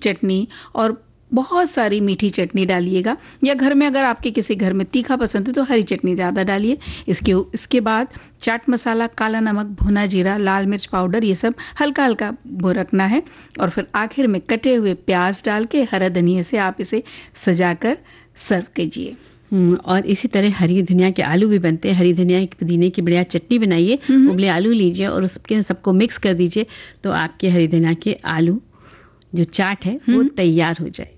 चटनी और बहुत सारी मीठी चटनी डालिएगा, या घर में अगर आपके किसी घर में तीखा पसंद है तो हरी चटनी ज़्यादा डालिए। इसके बाद चाट मसाला, काला नमक, भुना जीरा, लाल मिर्च पाउडर, ये सब हल्का हल्का वो रखना है। और फिर आखिर में कटे हुए प्याज डाल के हरा धनिया से आप इसे सजाकर सर्व कीजिए। और इसी तरह हरी धनिया के आलू भी बनते हैं। हरी धनिया की पुदीने की बढ़िया चटनी बनाइए, उबले आलू लीजिए और उसके सबको मिक्स कर दीजिए, तो आपके हरी धनिया के आलू जो चाट है वो तैयार हो जाए।